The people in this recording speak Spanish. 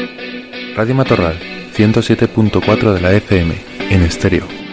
Radio Matorral, 107.4 de la FM, en estéreo.